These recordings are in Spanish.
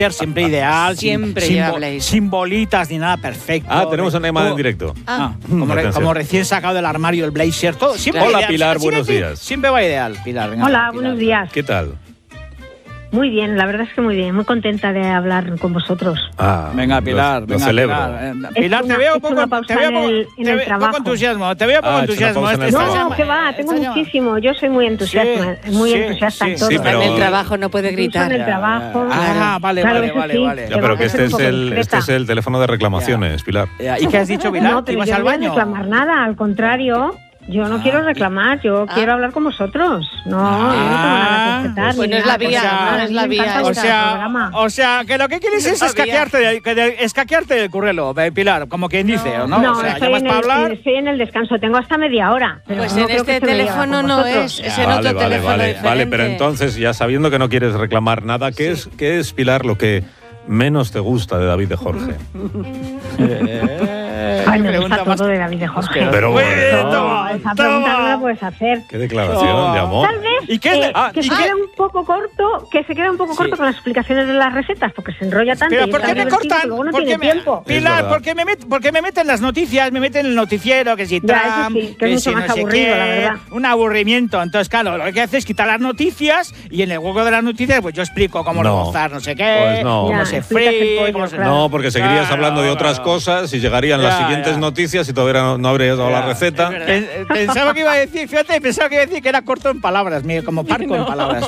siempre ideal, Siempre sin bolitas ni nada, perfecto. Tenemos una llamada en directo. Como recién sacado del armario el blazer, todo. Siempre Hola, ideal. Pilar, buenos días. Siempre va ideal, Pilar. Venga, Hola, Pilar. buenos días. ¿Qué tal? Muy bien, la verdad es que muy bien. Muy contenta de hablar con vosotros. Venga, Pilar, lo celebro. Pilar, te veo poco entusiasmo. Te veo poco entusiasmo. No, que va, tengo muchísimo. Yo soy muy entusiasta, entusiasta en todo. Sí, pero en el trabajo no puede gritar. En el trabajo. Vale. Ya, pero que este es el teléfono de reclamaciones, Pilar. ¿Y qué has dicho, Pilar? No, pero ¿Ibas yo al no voy a baño? reclamar nada, al contrario. Yo no quiero reclamar, yo quiero hablar con vosotros. No, yo no tengo nada que respetar. Pues no es la vía, no es la vía. O sea, que lo que quieres es escaquearte del currelo, Pilar, como quien dice, ¿no? No, o sea, estoy en el descanso, tengo hasta media hora. Pero Pues no en creo este que se me teléfono lleve con no vosotros. es en otro teléfono diferente. Vale, pero entonces, ya sabiendo que no quieres reclamar nada, ¿qué es, Pilar, lo que menos te gusta de David de Jorge? Ay, me gusta todo de David de Jorge. Pero bueno, esa pregunta no la puedes hacer. qué declaración de amor. Tal vez que se queda un poco corto, con las explicaciones de las recetas, porque se enrolla tanto. Pero y ¿por qué me cortan? luego no tiene tiempo. Pilar, porque me meten las noticias, me meten el noticiero, que si Trump, eso sí, que es mucho más aburrido, la verdad. Un aburrimiento. Entonces, claro, lo que hace es quitar las noticias y en el hueco de las noticias, pues yo explico cómo rebozar, no sé qué, pues no. cómo se fríe, cómo se... No, porque seguirías hablando de otras cosas y llegarían las siguientes noticias y todavía no habrías dado la receta. Pensaba que iba a decir, que era corto en palabras, como parco en palabras.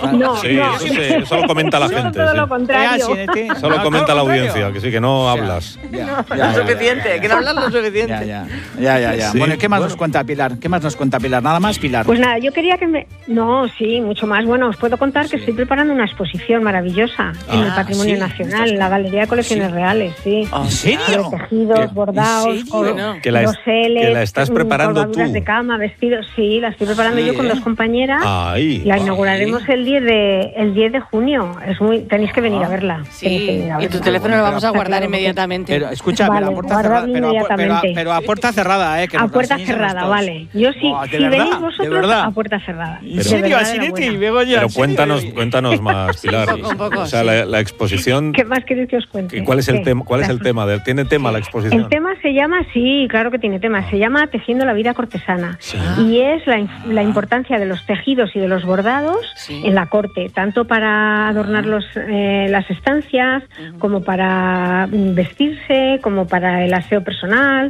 Eso lo comenta la gente. Todo lo contrario. Solo comenta la audiencia, que sí, que no hablas. No es suficiente, que no hablas lo suficiente. Ya. Sí. Bueno, ¿qué más nos cuenta Pilar? ¿Nada más, Pilar? Pues nada, yo quería que me... No, sí, mucho más. Bueno, os puedo contar que estoy preparando una exposición maravillosa en el Patrimonio Nacional, en la Galería de Colecciones Reales, sí. ¿En serio? De tejidos, bordados, Que la estás preparando tú. De cama, vestidos, sí, la estoy preparando yo con dos compañeras. La inauguraremos el 10 de junio. Tenéis que venir a verla. Sí, y tu teléfono lo vamos a guardar inmediatamente. Pero escucha, vale, a puerta cerrada, pero a puerta cerrada, que a puerta cerrada, vale. Yo sí, si venís vosotros, a puerta cerrada. ¿En serio, Asinetti? Pero cuéntanos más, Pilar. O sea, la exposición. ¿Qué más queréis que os cuente? ¿Cuál es el tema? ¿Tiene tema la exposición? El tema se llama, sí, claro que tiene tema, se llama Tejiendo la vida cortesana. Y es la importancia de los tejidos y de los bordados en la corte, tanto para adornar las estancias, como para vestirse, como para el aseo personal,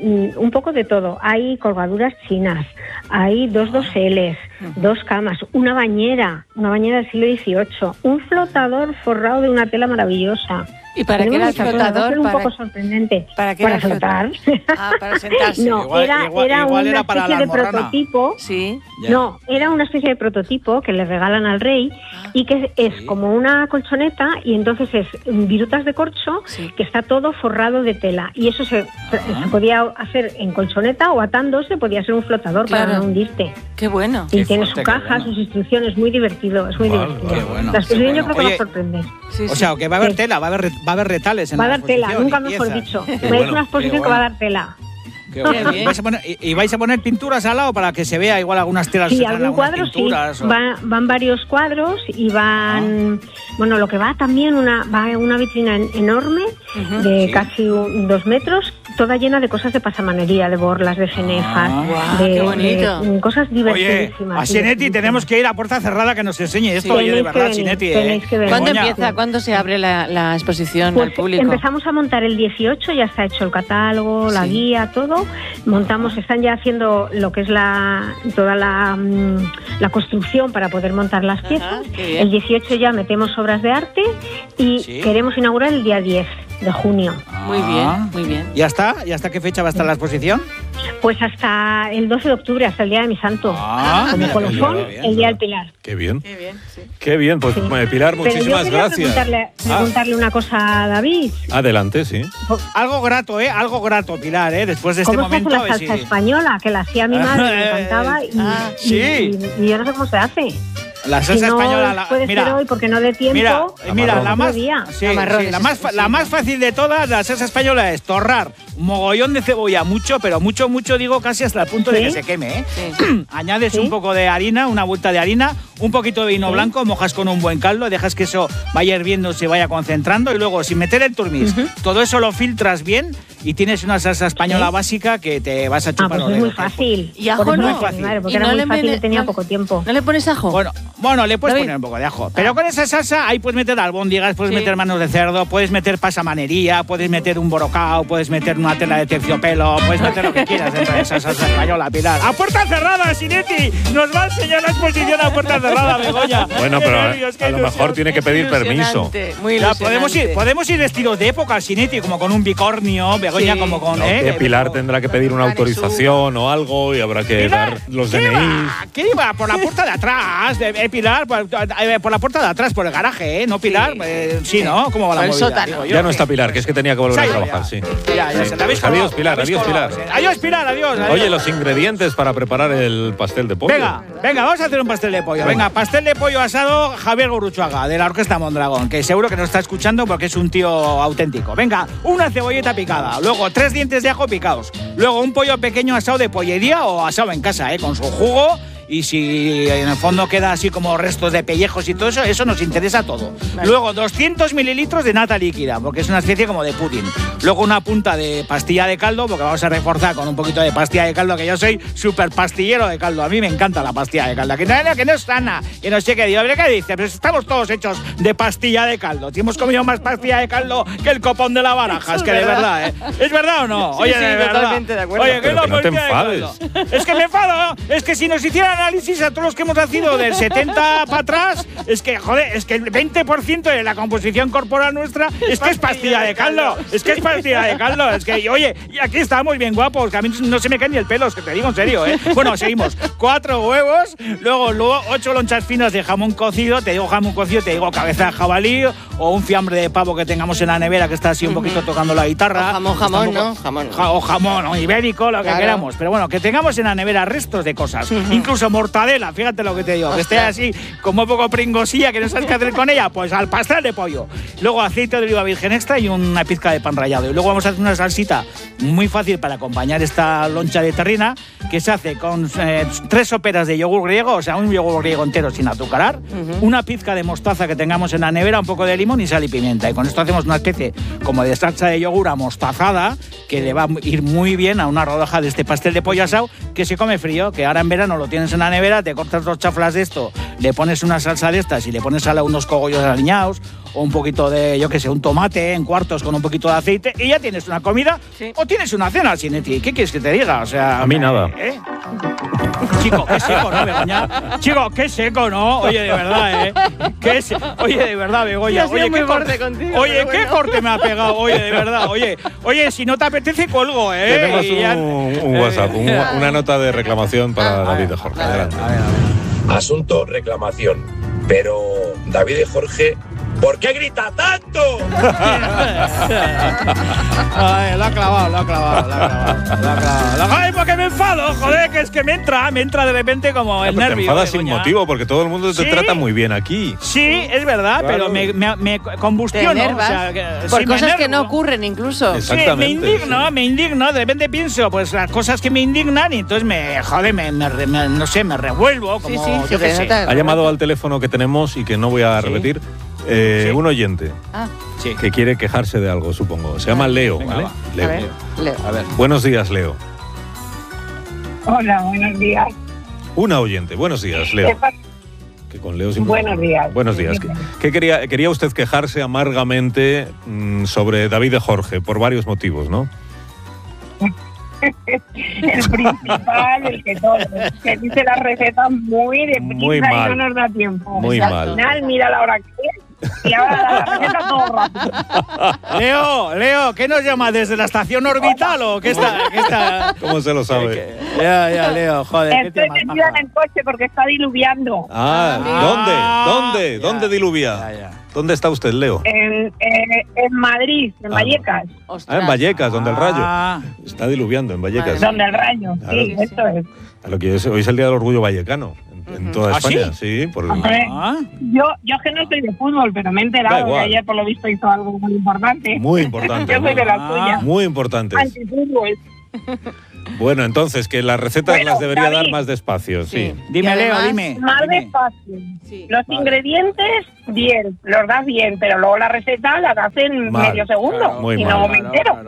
un poco de todo. Hay colgaduras chinas, hay dos doseles, dos camas, una bañera del siglo XVIII, un flotador forrado de una tela maravillosa. ¿Y para qué era el flotador? Va a ser un poco sorprendente. ¿Para qué para flotar? Para sentarse. No, era una especie de prototipo. Sí. No, era una especie de prototipo que le regalan al rey y que es como una colchoneta y entonces es virutas de corcho que está todo forrado de tela. Y eso se podía hacer en colchoneta o atándose, podía ser un flotador para no hundirte. Qué bueno. Y tiene su caja, sus instrucciones, muy divertido, es muy divertido. Qué bueno, la exposición yo creo que va a sorprender. O sea, que va a haber tela, va a haber retales en la exposición. Va a dar tela, nunca mejor dicho. Es una exposición que va a dar tela. Qué bueno. ¿Y vais a poner pinturas al lado para que se vea igual algunas telas? Sí, algún cuadro pinturas, sí. Van varios cuadros y van... Bueno, lo que va también, va una vitrina enorme de casi 2 metros, toda llena de cosas de pasamanería, de borlas, de cenefas, qué bonito. de cosas divertidísimas. Oye, Asinetti, tenemos que ir a puerta cerrada que nos enseñe esto, oye, de verdad, Asinetti. ¿Cuándo empieza? ¿Cuándo se abre la exposición al público? Empezamos a montar el 18, ya está hecho el catálogo, la guía, todo. Están ya haciendo lo que es toda la construcción para poder montar las piezas. El 18 ya metemos obras de arte y queremos inaugurar el día 10 de junio. Muy bien, muy bien. ¿Ya está? ¿Y hasta qué fecha va a estar la exposición? Pues hasta el 12 de octubre, hasta el día de mi santo. Como colofón, el día del Pilar. Qué bien. Qué bien, sí. Qué bien, pues Pilar, muchísimas gracias. Preguntarle una cosa a David. Adelante, sí. Algo grato, Pilar, después de este momento. ¿Cómo se hace la salsa española? Que la hacía mi madre, me encantaba y yo no sé cómo se hace. La salsa española, puede ser hoy porque no dé tiempo. Mira, la más fácil de todas, la salsa española es torrar un mogollón de cebolla, mucho, pero mucho, digo, casi hasta el punto de que se queme, ¿eh? Sí. Añades un poco de harina, una vuelta de harina, un poquito de vino blanco, mojas con un buen caldo, dejas que eso vaya hirviendo, se vaya concentrando y luego, sin meter el turmís, todo eso lo filtras bien y tienes una salsa española básica que te vas a chupar. Pues es muy fácil. Y ajo no. Muy fácil, madre, porque era muy fácil y tenía poco tiempo. ¿No le pones ajo? Bueno, le puedes poner un poco de ajo. Pero con esa salsa ahí puedes meter albóndigas, puedes meter manos de cerdo, puedes meter pasamanería, puedes meter un borocao, puedes meter una tela de terciopelo, puedes meter lo que quieras dentro de esa salsa española, Pilar. ¡A puerta cerrada, Sinetti! Nos va a enseñar la exposición a puerta cerrada, Begoña. Bueno, pero a lo mejor tiene que pedir permiso. Muy ilusionante. Podemos ir vestidos de época, Sinetti, como con un bicornio, Begoña, como con... Pilar tendrá que pedir una autorización o algo y habrá que dar los DNI. ¿Qué iba? Por la puerta de atrás, Pilar, por la puerta de atrás, por el garaje, ¿no, Pilar? Sí, ¿no? ¿Cómo va la movida? Ya no está Pilar, que es que tenía que volver a trabajar, sí. Adiós, Pilar, adiós, Pilar. Adiós, Pilar, adiós. Oye, los ingredientes para preparar el pastel de pollo. Venga, vamos a hacer un pastel de pollo. Venga, pastel de pollo asado Javier Gurruchaga, de la Orquesta Mondragón, que seguro que nos está escuchando porque es un tío auténtico. Venga, una cebolleta picada, luego 3 dientes de ajo picados, luego un pollo pequeño asado de pollería o asado en casa, con su jugo. Y si en el fondo queda así como restos de pellejos y todo eso, eso nos interesa todo. Vale. Luego 200 mililitros de nata líquida, porque es una especie como de pudding. Luego una punta de pastilla de caldo, porque vamos a reforzar con un poquito de pastilla de caldo, que yo soy súper pastillero de caldo. A mí me encanta la pastilla de caldo. Que no es sana, que no sé qué. Digo, ¿qué dice? Pero estamos todos hechos de pastilla de caldo. Si hemos comido más pastilla de caldo que el copón de la baraja. Es que de verdad, ¿eh? ¿Es verdad o no? Sí, Oye, sí, de verdad. Totalmente de acuerdo. Oye, que no te enfades. Es que me enfado. Es que si nos hicieran análisis a todos los que hemos nacido del 70 para atrás, es que, joder, es que el 20% de la composición corporal nuestra es que es pastilla de caldo. Es que es pastilla de caldo. Es que, oye, y aquí estamos bien guapos, que a mí no se me cae ni el pelo, es que te digo en serio, ¿eh? Bueno, seguimos. 4 huevos, luego 8 lonchas finas de jamón cocido. Te digo jamón cocido, te digo cabeza de jabalí o un fiambre de pavo que tengamos en la nevera que está así un poquito tocando la guitarra. O jamón, ¿no? O jamón, o ibérico, lo que queramos. Pero bueno, que tengamos en la nevera restos de cosas. Incluso mortadela, fíjate lo que te digo. Que esté así, como un poco pringosilla, que no sabes qué hacer con ella, pues al pastel de pollo. Luego aceite de oliva virgen extra y una pizca de pan rallado. Y luego vamos a hacer una salsita muy fácil para acompañar esta loncha de terrina, que se hace con 3 soperas de yogur griego, o sea, un yogur griego entero sin azucarar, una pizca de mostaza que tengamos en la nevera, un poco de limón y sal y pimienta. Y con esto hacemos una especie como de salsa de yogur amostazada, que le va a ir muy bien a una rodaja de este pastel de pollo asado, que se come frío, que ahora en verano lo tienes en la nevera, te cortas 2 chaflas de esto, le pones una salsa de estas y le pones unos cogollos aliñados o un poquito de, yo qué sé, un tomate en cuartos con un poquito de aceite y ya tienes una comida o tienes una cena, Sinetti. ¿Qué quieres que te diga? O sea, a mí nada. Chico, qué seco, ¿no, Begoña? Chico, qué seco, ¿no? Oye, de verdad, ¿eh? Oye, de verdad, Begoña. Oye, qué corte contigo. Oye, qué corte me ha pegado. Oye, de verdad. Oye, si no te apetece, cuelgo, ¿eh? Tenemos un WhatsApp, una nota de reclamación para David de Jorge. Adelante. A ver. Asunto reclamación. Pero, David de Jorge, ¿por qué grita tanto? Ay, lo ha clavado. Ay, porque me enfado, joder, que es que me entra de repente como el nervio. Te enfadas sin motivo, porque todo el mundo te trata muy bien aquí. Sí, es verdad, claro. Pero me combustiono. O sea, por cosas que no ocurren incluso. Exactamente. Sí, me indigno, de repente pienso, pues las cosas que me indignan y entonces me revuelvo. Como, yo qué sé. Ha llamado al teléfono que tenemos y que no voy a repetir. Un oyente que quiere quejarse de algo, supongo. Se llama Leo, venga, ¿vale? Leo. A ver. Buenos días, Leo. Hola, buenos días. Una oyente. Buenos días, Leo. Que con Leo siempre... Buenos días. Buenos días. ¿Qué quería usted quejarse amargamente sobre David de Jorge? Por varios motivos, ¿no? El principal, el que todo, que dice las recetas muy deprisa y no nos da tiempo. Muy mal. Al final, mira la hora que es y ahora la receta todo rápido. Leo, ¿qué nos llama? ¿Desde la estación orbital o qué está? ¿Cómo se lo sabe? Ya, Leo, joder. Estoy metida en el coche porque está diluviando. ¿Dónde? ¿Dónde diluvia? Ya. ¿Dónde está usted, Leo? En Madrid, en Vallecas. En Vallecas, donde el Rayo. Está diluviando en Vallecas. Donde el Rayo, claro. sí, eso es. Hoy es el Día del Orgullo Vallecano. en toda España. Sí, por el... Yo es que no soy de fútbol, pero me he enterado que ayer por lo visto hizo algo muy importante. Muy importante. Yo soy de la tuya. Muy importante. Antifútbol. Bueno, entonces, que las recetas las debería dar más despacio, sí. Dime, Leo, dime. Más despacio. Sí. Los ingredientes, bien, los das bien, pero luego la receta la das en medio segundo. Claro, muy y mal. no me entero.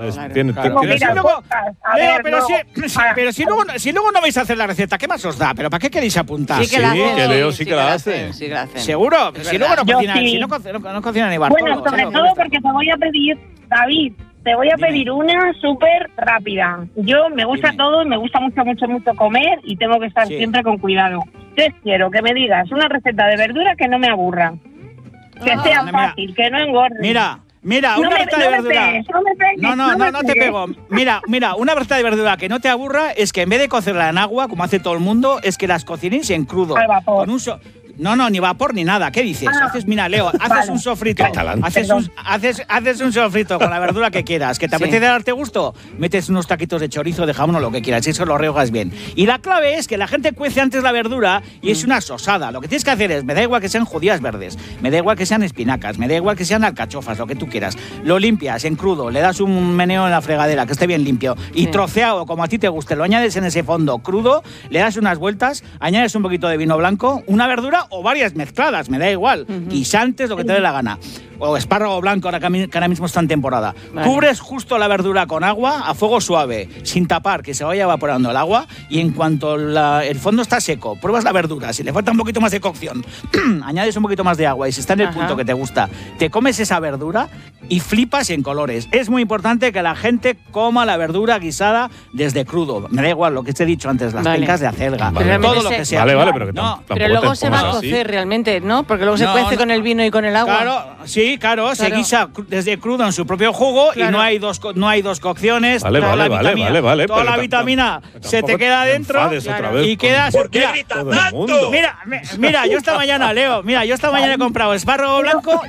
Pero si luego no vais a hacer la receta, ¿qué más os da? ¿Pero para qué queréis apuntar? Sí, que Leo sí que la hace. ¿Seguro? Si luego no cocinan ni Bartolo. Bueno, sobre todo porque te voy a pedir, David, te voy a pedir una súper rápida. Yo me gusta todo, me gusta mucho comer y tengo que estar siempre con cuidado. Entonces quiero que me digas una receta de verdura que no me aburra. Que sea fácil, que no engorde. Mira, una receta de verdura. No te pego. Mira, una receta de verdura que no te aburra es que en vez de cocerla en agua, como hace todo el mundo, es que las cocinéis en crudo. Al vapor. Con No, ni vapor ni nada. ¿Qué dices? Mira, Leo, haces un sofrito. Haces un sofrito con la verdura que quieras. ¿Que te apetece darte gusto? Metes unos taquitos de chorizo, de jamón o lo que quieras. Y eso lo rehogas bien. Y la clave es que la gente cuece antes la verdura y es una sosada. Lo que tienes que hacer es, me da igual que sean judías verdes, me da igual que sean espinacas, me da igual que sean alcachofas, lo que tú quieras. Lo limpias en crudo, le das un meneo en la fregadera, que esté bien limpio, y troceado, como a ti te guste, lo añades en ese fondo crudo, le das unas vueltas, añades un poquito de vino blanco, una verdura o varias mezcladas, me da igual, guisantes, lo que te dé la gana. O espárrago blanco, ahora que ahora mismo está en temporada. Vale. Cubres justo la verdura con agua a fuego suave, sin tapar, que se vaya evaporando el agua, y en cuanto el fondo está seco, pruebas la verdura, si le falta un poquito más de cocción, añades un poquito más de agua y si está en el punto que te gusta, te comes esa verdura y flipas en colores. Es muy importante que la gente coma la verdura guisada desde crudo. Me da igual lo que te he dicho antes, las pencas de acelga, todo lo que sea. Vale, pero luego se va a cocer realmente, ¿no? Porque luego se cuece con el vino y con el agua. Claro, se guisa desde crudo en su propio jugo y no hay dos cocciones. Vale. Toda la vitamina se te queda dentro y quedas. ¿Por qué gritas tanto? Mira, yo esta mañana, Leo, he comprado espárrago blanco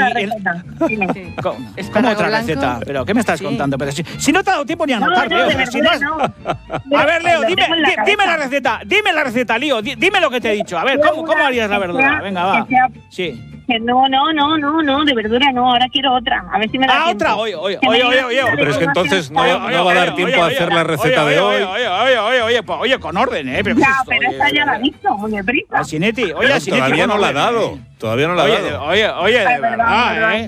¿Cómo otra receta? ¿Pero qué me estás contando? Pero si no te ha dado tiempo ni a anotar, Leo. A ver, Leo, dime la receta, Leo. Dime lo que te he dicho. A ver, ¿cómo harías la verdura? Venga, va. Sí. No, de verdura no, ahora quiero otra. A ver si me da tiempo. Otra, oye. Pero es que entonces no va a dar tiempo a hacer la receta de hoy. Oye, con orden, Pero esta ya la he visto, muy deprisa. Asinetti, todavía no la ha dado. Oye, de verdad,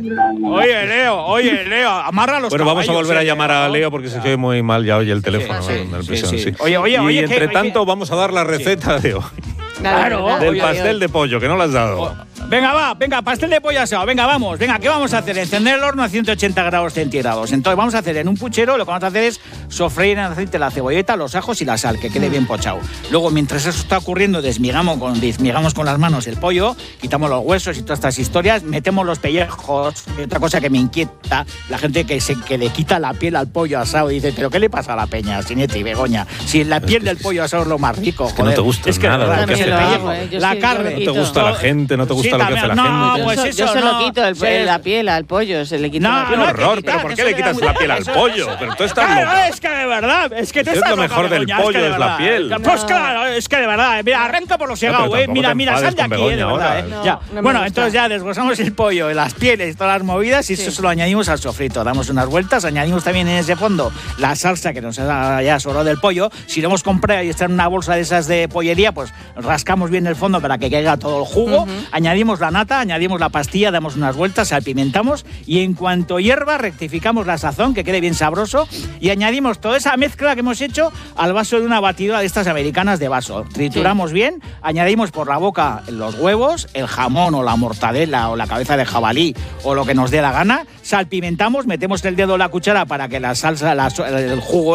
Oye, Leo, amarra los Bueno, vamos a volver a llamar a Leo porque se oye muy mal ya hoy el teléfono. Sí. Y entre tanto vamos a dar la receta de hoy. Claro. Del pastel de pollo, que no lo has dado. Venga, pastel de pollo asado. Venga, ¿qué vamos a hacer? Encender el horno a 180 grados centígrados. Entonces vamos a hacer en un puchero, lo que vamos a hacer es sofreír en aceite la cebolleta, los ajos y la sal, que quede bien pochado. Luego, mientras eso está ocurriendo, desmigamos con las manos el pollo, quitamos los huesos y todas estas historias, metemos los pellejos. Y otra cosa que me inquieta, la gente que le quita la piel al pollo asado y dice, ¿pero qué le pasa a la peña, Asinetti y Begoña? Si la piel del pollo asado es lo más rico, joder. Que no te gusta nada. La carne. No te gusta la gente, no te gusta lo que hace la gente. Pues eso, yo se lo quito la piel al pollo, se le quita la piel. ¡Qué horror! ¿Pero por qué le quitas la piel al pollo? Pero tú estás loco. Es que de verdad, es que tú estás lo mejor del pollo es la piel. Pues claro, es que de verdad, mira, arranca por lo segado, Mira, sal de aquí, de verdad. Bueno, entonces ya desglosamos el pollo, las pieles, todas las movidas y eso se lo añadimos al sofrito. Damos unas vueltas, añadimos también en ese fondo la salsa que nos ha ya sobrado del pollo. Si lo hemos comprado y está en una bolsa de esas de pollería, pues rascamos bien el fondo para que caiga todo el jugo. Añadimos la nata, añadimos la pastilla, damos unas vueltas, salpimentamos y en cuanto hierva rectificamos la sazón, que quede bien sabroso y añadimos toda esa mezcla que hemos hecho al vaso de una batidora de estas americanas de vaso. Trituramos bien, añadimos por la boca los huevos, el jamón o la mortadela o la cabeza de jabalí o lo que nos dé la gana, salpimentamos, metemos el dedo en la cuchara para que la salsa, el jugo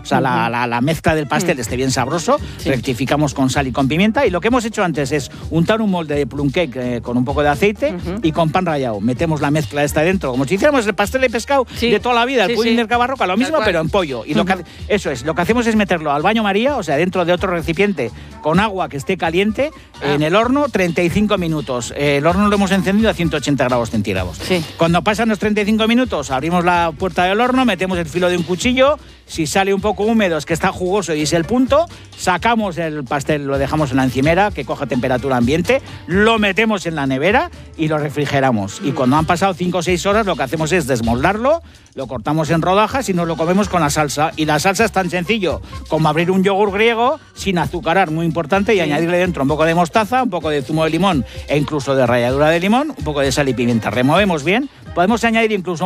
la mezcla del pastel esté bien sabroso, rectificamos con sal y con pimienta y lo que hemos hecho antes es untar un molde de plum cake con un poco de aceite y con pan rallado. Metemos la mezcla esta dentro, como si hiciéramos el pastel de pescado de toda la vida, el pudding del Cabarroca, lo mismo, pero en pollo. Y lo que hacemos es meterlo al baño María, o sea, dentro de otro recipiente con agua que esté caliente, en el horno 35 minutos. El horno lo hemos encendido a 180 grados centígrados. Cuando pasan los 35 minutos, abrimos la puerta del horno, metemos el filo de un cuchillo. Si sale un poco húmedo, es que está jugoso y es el punto, sacamos el pastel, lo dejamos en la encimera quimera, que coja temperatura ambiente, lo metemos en la nevera y lo refrigeramos. Y cuando han pasado 5 o 6 horas, lo que hacemos es desmoldarlo, lo cortamos en rodajas y nos lo comemos con la salsa. Y la salsa es tan sencillo como abrir un yogur griego sin azucarar, muy importante, y añadirle dentro un poco de mostaza, un poco de zumo de limón e incluso de ralladura de limón, un poco de sal y pimienta. Removemos bien. Podemos añadir incluso